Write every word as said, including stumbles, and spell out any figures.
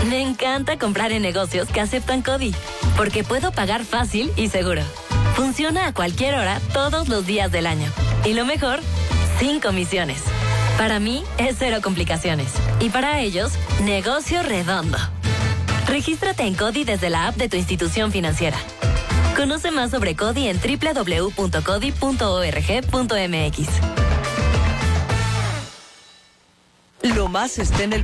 Me encanta comprar en negocios que aceptan CODI, porque puedo pagar fácil y seguro. Funciona a cualquier hora, todos los días del año. Y lo mejor, sin comisiones. Para mí, es cero complicaciones. Y para ellos, negocio redondo. Regístrate en CODI desde la app de tu institución financiera. Conoce más sobre CODI en doble u doble u doble u punto codi punto org punto m x. Lo más está en el